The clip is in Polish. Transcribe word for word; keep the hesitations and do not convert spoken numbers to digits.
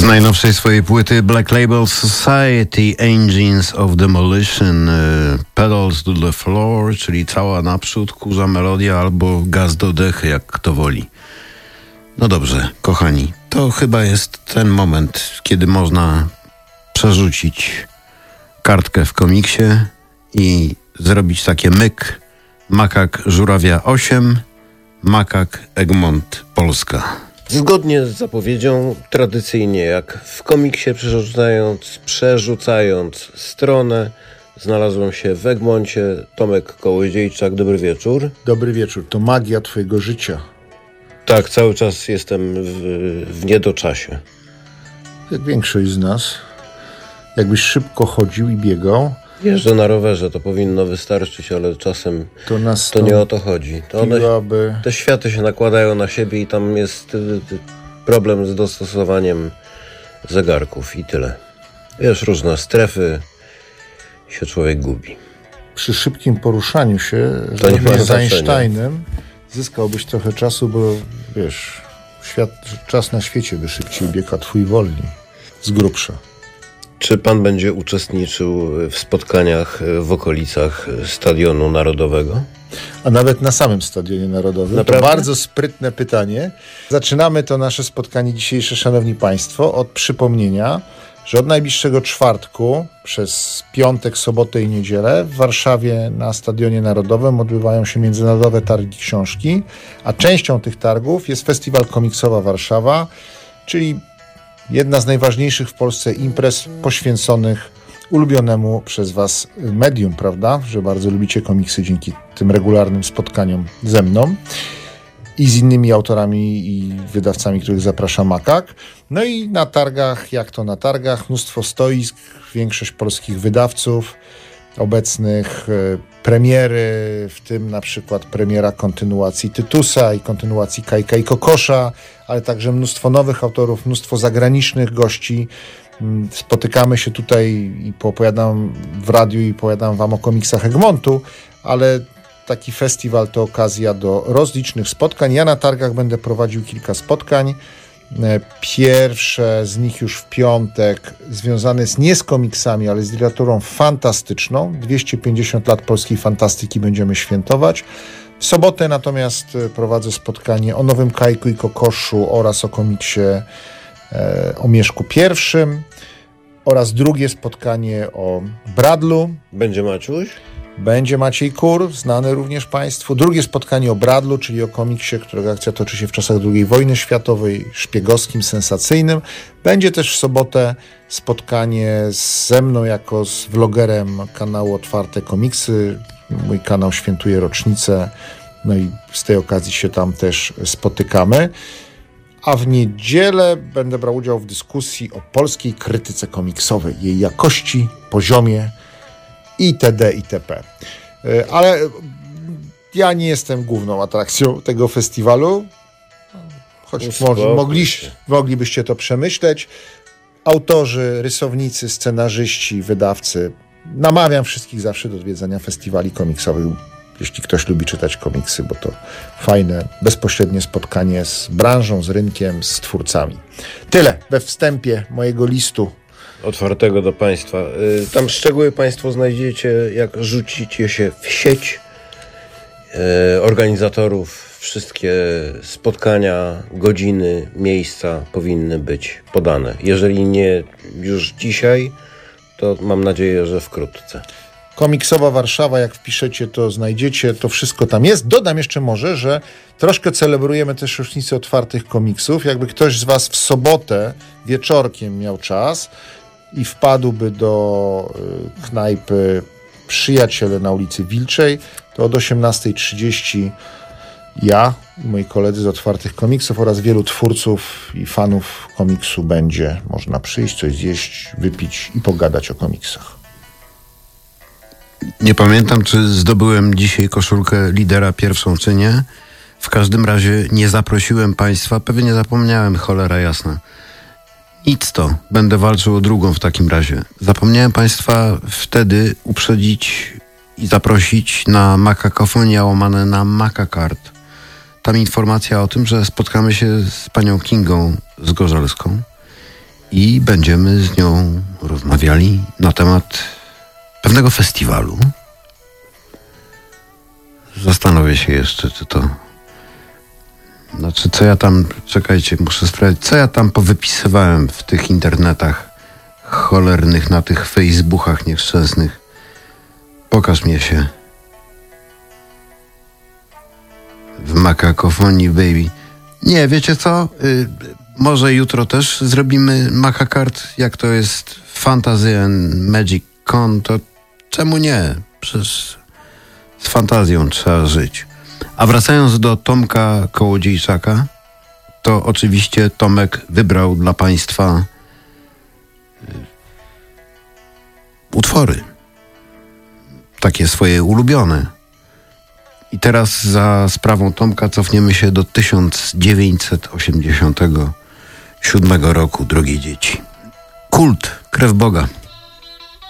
Z najnowszej swojej płyty Black Label Society, Engines of Demolition, Pedals to the Floor, czyli cała naprzód, kurza melodia albo gaz do dechy, jak kto woli. No dobrze, kochani, to chyba jest ten moment, kiedy można przerzucić kartkę w komiksie i zrobić takie myk. Makak Żurawia osiem, Makak Egmont Polska. Zgodnie z zapowiedzią, tradycyjnie jak w komiksie, przerzucając, przerzucając stronę, znalazłem się w Egmoncie. Tomek Kołodziejczak, dobry wieczór. Dobry wieczór, to magia twojego życia. Tak, cały czas jestem w, w niedoczasie. Jak większość z nas. Jakbyś szybko chodził i biegał. Jeżdżę na rowerze, to powinno wystarczyć, ale czasem to, nas to nie o to chodzi. To one, aby... Te światy się nakładają na siebie i tam jest problem z dostosowaniem zegarków i tyle. Wiesz, różne strefy, się człowiek gubi. Przy szybkim poruszaniu się to nie ma z Einsteinem zyskałbyś trochę czasu, bo wiesz, świat, czas na świecie by szybciej biegł, a twój wolniej, z grubsza. Czy pan będzie uczestniczył w spotkaniach w okolicach Stadionu Narodowego? A nawet na samym Stadionie Narodowym. Naprawdę? To bardzo sprytne pytanie. Zaczynamy to nasze spotkanie dzisiejsze, szanowni państwo, od przypomnienia, że od najbliższego czwartku przez piątek, sobotę i niedzielę w Warszawie na Stadionie Narodowym odbywają się międzynarodowe targi książki, a częścią tych targów jest Festiwal Komiksowa Warszawa, czyli jedna z najważniejszych w Polsce imprez poświęconych ulubionemu przez was medium, prawda? Że bardzo lubicie komiksy dzięki tym regularnym spotkaniom ze mną i z innymi autorami i wydawcami, których zaprasza Makak. No i na targach, jak to na targach, mnóstwo stoisk, większość polskich wydawców obecnych, premiery, w tym na przykład premiera kontynuacji Tytusa i kontynuacji Kajka i Kokosza, ale także mnóstwo nowych autorów, mnóstwo zagranicznych gości. Spotykamy się tutaj i poopowiadam w radiu i opowiadam wam o komiksach Egmontu, ale taki festiwal to okazja do rozlicznych spotkań. Ja na targach będę prowadził kilka spotkań. Pierwsze z nich już w piątek związane jest nie z komiksami, ale z literaturą fantastyczną. dwieście pięćdziesiąt lat polskiej fantastyki będziemy świętować. W sobotę natomiast prowadzę spotkanie o nowym Kajku i Kokoszu oraz o komiksie e, o Mieszku pierwszym oraz drugie spotkanie o Bradlu. Będzie Maciuś? Będzie Maciej Kur, znany również państwu. Drugie spotkanie o Bradlu, czyli o komiksie, którego akcja toczy się w czasach drugiej wojny światowej, szpiegowskim, sensacyjnym. Będzie też w sobotę spotkanie ze mną jako z vlogerem kanału Otwarte Komiksy. Mój kanał świętuje rocznicę, no i z tej okazji się tam też spotykamy. A w niedzielę będę brał udział w dyskusji o polskiej krytyce komiksowej, jej jakości, poziomie itd. itp. Ale ja nie jestem główną atrakcją tego festiwalu, choć może, mogliś, moglibyście to przemyśleć. Autorzy, rysownicy, scenarzyści, wydawcy. Namawiam wszystkich zawsze do odwiedzania festiwali komiksowych, jeśli ktoś lubi czytać komiksy, bo to fajne, bezpośrednie spotkanie z branżą, z rynkiem, z twórcami. Tyle we wstępie mojego listu otwartego do państwa. Tam szczegóły państwo znajdziecie, jak rzucicie się w sieć organizatorów. Wszystkie spotkania, godziny, miejsca powinny być podane. Jeżeli nie już dzisiaj, to mam nadzieję, że wkrótce. Komiksowa Warszawa, jak wpiszecie, to znajdziecie, to wszystko tam jest. Dodam jeszcze może, że troszkę celebrujemy też rocznicę otwartych komiksów. Jakby ktoś z was w sobotę wieczorkiem miał czas i wpadłby do knajpy Przyjaciele na ulicy Wilczej, to od osiemnasta trzydzieści ja i moi koledzy z Otwartych Komiksów oraz wielu twórców i fanów komiksu będzie można przyjść, coś zjeść, wypić i pogadać o komiksach. Nie pamiętam, czy zdobyłem dzisiaj koszulkę lidera pierwszą, czy nie. W każdym razie nie zaprosiłem państwa, pewnie zapomniałem, cholera jasna. Nic to, będę walczył o drugą w takim razie. Zapomniałem państwa wtedy uprzedzić i zaprosić na Makakofonia łamane na Makakart. Tam informacja o tym, że spotkamy się z panią Kingą Zgorzelską i będziemy z nią rozmawiali na temat pewnego festiwalu. Zastanowię się jeszcze, czy to... Znaczy, co ja tam... Czekajcie, muszę sprawdzić, co ja tam powypisywałem w tych internetach cholernych, na tych Facebookach nieszczęsnych. Pokaż mnie się. W makakofonii, baby. Nie, wiecie co? Y, może jutro też zrobimy makakart, jak to jest Fantasy and Magic Con, to czemu nie? Przecież z fantazją trzeba żyć. A wracając do Tomka Kołodziejczaka, to oczywiście Tomek wybrał dla Państwa utwory. Takie swoje ulubione. I teraz za sprawą Tomka cofniemy się do tysiąc dziewięćset osiemdziesiątego siódmego roku, drogie dzieci. Kult, krew Boga.